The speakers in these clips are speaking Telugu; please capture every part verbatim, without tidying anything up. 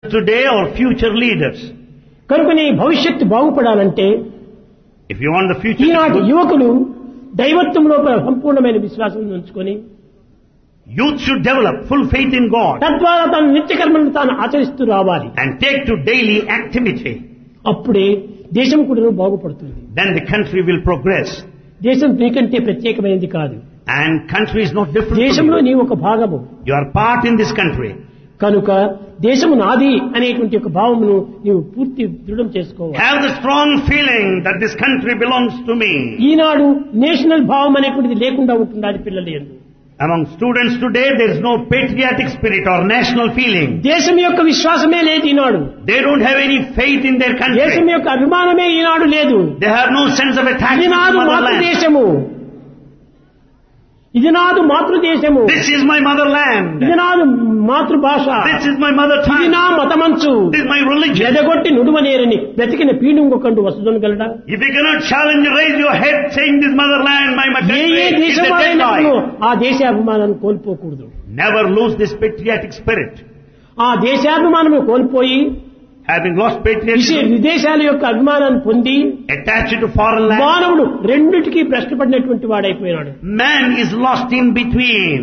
today or future leaders. కనుకనే భవిష్యత్తు బాగుపడాలంటే If you want the future to ఈనాటి be good, యువకులు దైవత్వం లోపల సంపూర్ణమైన విశ్వాసం ఉంచుకొని youth should develop full faith in God తద్వారా తన నిత్యకర్మలను తాను ఆచరిస్తూ రావాలి. and take to daily activity. అప్పుడే దేశం కూడా బాగుపడుతుంది. Then the country will progress. దేశం నీకంటే ప్రత్యేకమైనది కాదు. And country is not different దేశంలో from you. నీ ఒక భాగము. You are part in this country. కనుక దేశము నాది అనేటువంటి ఒక భావమును నీవు పూర్తి దృఢం చేసుకోవాలి. Have the strong feeling that this country belongs to me. Eenadu national భావం అనేటువంటిది లేకుండా ఉంటున్నది పిల్లలు యందు. Among students today, there is no patriotic spirit or national feeling. దేశం యొక్క విశ్వాసమే లేదు ఈనాడు. They don't have any faith in their దేశం country. యొక్క అభిమానమే ఈనాడు లేదు. They have no sense of ఇది attachment to నాదు motherland. మాతృదేశము, ఇది నాదు మాతృదేశము, This is my motherland. ఇది నాదు మాతృభాష, This is my mother ఇది tongue. నా మతమంచు. This is my religion. ఎదగొట్టి నుడువనేరని బ్రతికిన పీడుంగొకండు వసుదనగలడా? If you cannot challenge, raise your head saying this motherland, my A country, A is a దేశం dead వారైనప్పుడు guy. ఆ దేశ అభిమానాన్ని కోల్పోకూడదు. Never lose this patriotic spirit. ఆ దేశాభిమానము కోల్పోయి Having lost విశే- patriotism, విదేశాల యొక్క అభిమానాన్ని పొంది attached to foreign land, మానవుడు రెండిటికి భ్రష్టపడినటువంటి వాడైపోయినాడు. man is lost in between.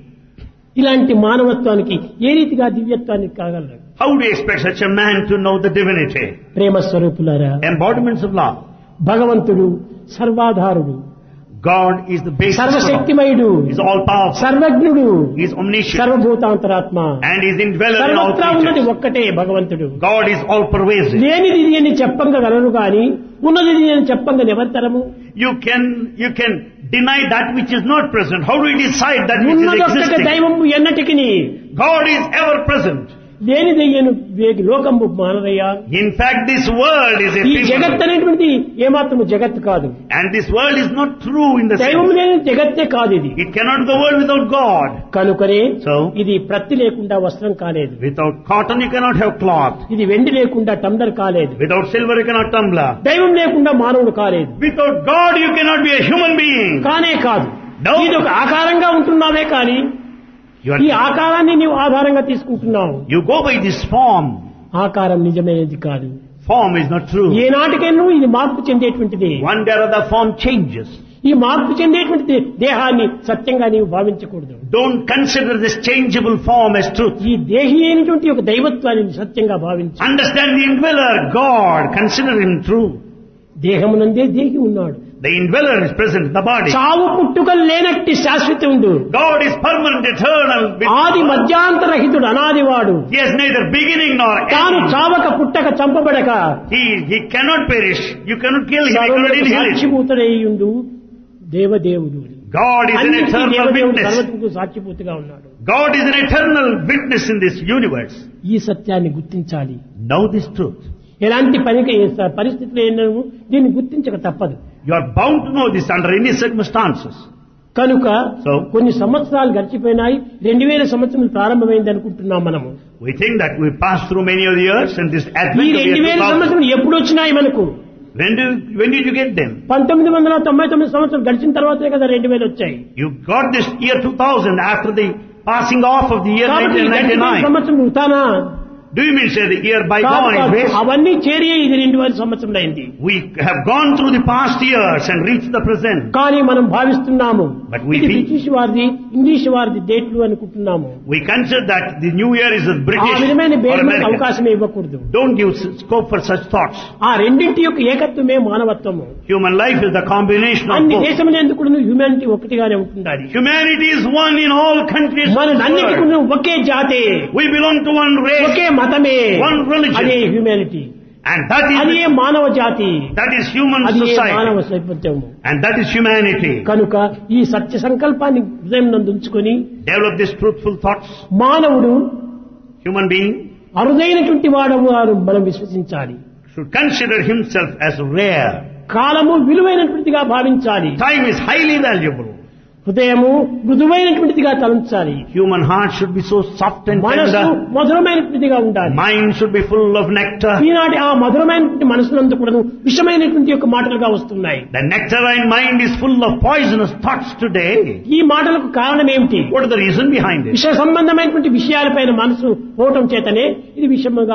ఇలాంటి మానవత్వానికి ఏ రీతిగా దివ్యత్వానికి కాగలరు? How do you expect such a man to know the divinity? ప్రేమ స్వరూపులారా, Embodiments of love. భగవంతుడు సర్వాధారుడు, God is the basis of love. సర్వశక్తిమయుడు, He is all powerful. సర్వజ్ఞుడు, He is omniscient. సర్వభూతాంతరాత్మ. And He is indweller in all సర్వత్రా ఉన్నది creatures. ఒక్కటే భగవంతుడు. God is all pervasive. లేనిది ఇది అని చెప్పంగా గలరు గాని ఉన్నది ఇది అని చెప్పంగా నివర్తరము. You can, you can deny that which is not present. How do you decide that which is ఉన్నదొక్కటే existing? దైవము ఎన్నటికిని, God is ever present. లేనిదయ్యను Vegi లోకంబు మానరయ్యా. In fact, this world is ఈ జగత్ ephemeral. అనేటువంటిది ఏమాత్రము జగత్ కాదు. And this world is not true in the దైవం sense. లేని జగత్తే కాదు ఇది. It cannot be a world without God. కనుకనే So, ఇది ప్రత్తి లేకుండా వస్త్రం కాలేదు, without cotton you cannot have cloth. ఇది వెండి లేకుండా టంబ్లర్ కాలేదు, Without silver you cannot tumbler. దైవం లేకుండా మానవుడు కాలేదు. Without God you cannot be a human being. కానే కాదు. No. ఇది ఒక ఆకారంగా ఉంటున్నావే కానీ You, ఈ are, ఆకారాన్ని నీవు ఆధారంగా తీసుకుంటున్నావు. you go by this form. ఆకారం నిజమైనది కాదు. Form is not true. ఏనాటికైనా ఇది మార్పు చెందేటువంటిది. One day or other form changes. ఈ మార్పు చెందేటువంటి దేహాన్ని సత్యంగా నీవు భావించకూడదు. Don't consider this changeable form as truth. ఈ దేహి అయినటువంటి ఒక దైవత్వాన్ని సత్యంగా భావించు. Understand the indweller, God. Consider Him true. దేహమునందే దేహి ఉన్నాడు. The indweller is present in the body. చావు పుట్టుకలు లేనట్టి శాశ్వతుడు, God is permanent, eternal. with- ఆది మధ్యాంతరహితుడు, అనాదివాడు. He has neither beginning nor తాను end. చావక పుట్టక చంపబడక He, he cannot perish. You cannot kill him. You cannot సర్వములకు inherit. సాక్షిభూతుడయ్యుండు దేవదేవుడు. God is an అన్నిటికీ eternal దేవదేవుడు witness. సర్వత్రకు సాక్షిభూతిగా ఉన్నాడు. God is an eternal witness in this universe. ఈ సత్యాన్ని గుర్తించాలి. Know this truth. ఎలాంటి పనికి పరిస్థితులు అయినను దీన్ని గుర్తించక తప్పదు. You are bound to know this under any circumstances. కనుక So, కొన్ని సంవత్సరాలు గడిచిపోయినాయి, రెండు వేల సంవత్సరం ప్రారంభమైంది అనుకుంటున్నాం మనము. we think that we passed through many of the years and this ఈ advent of రెండు year వేల two thousand. సంవత్సరం ఎప్పుడు వచ్చినాయి మనకు? When did, when did you get them? పంతొమ్మిది వందల తొంభై తొమ్మిది సంవత్సరం గడిచిన తర్వాతే కదా రెండు వేలు వచ్చాయి. You got this year two thousand after the passing off of the year కాబట్టి ఈ nineteen గడిచిన ninety-nine. సంవత్సరం వృథానా? Do you mean say the year కాదు, bygone is కాదు. waste? అవన్నీ చేరి ఇది రెండు వేల సంవత్సరం అయింది. We have gone through the past years and reached the present. కానీ మనం భావిస్తున్నాము But we ఇది think- బ్రిటిష్ వారిది, ఇంగ్లీష్ వారిది డేట్లు అనుకుంటున్నాము. We consider that the new year is a ఆ British విధమైన or భేదములకు American. అవకాశం ఇవ్వకూడదు. Don't give scope for such thoughts. ఆ రెండింటి యొక్క ఏకత్వమే మానవత్వము. Human life is the combination of అన్ని both. దేశములు ఎందుకు హ్యూమానిటీ ఒకటిగానే ఉంటుండాలి. Humanity is one in all countries of మన the అన్నిటికీ world. ఒకే జాతే, We belong to one race ఒకే మతమే, One religion. అదే హ్యూమానిటీ, and that is అదే మానవ జాతి, that is human అదే మానవ society సైపత్యము. and that is humanity. కనుక ఈ సత్య సంకల్పాన్ని హృదయం నందు ఉంచుకొని Develop these truthful thoughts. మానవుడు Human being అరుదైనటువంటి వాడము వారు మనం విశ్వసించాలి. should consider himself as rare. కాలము విలువైనటువంటిదిగా భావించాలి. Time is highly valuable. హృదయము మృదువైనటువంటిదిగా తలంచాలి. Human heart should be so soft and మనసు tender. మధురమైనటువంటిదిగా ఉండాలి. Mind should be full of nectar. ఈనాటి ఆ మధురమైనటువంటి మనసునందు కూడా విషమైనటువంటి యొక్క మాటలుగా వస్తున్నాయి. The nectarine mind is full of poisonous thoughts today. ఈ మాటలకు కారణం ఏమిటి? What is the reason behind it? విషయ సంబంధమైనటువంటి విషయాలపైన మనసు పోవటం చేతనే ఇది విషముగా